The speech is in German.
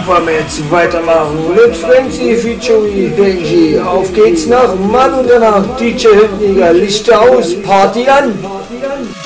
wollen wir jetzt weitermachen mit Francie featuring Benji. Auf geht's nach Mann und danach DJ Hüttniger. Lichter aus, Party an!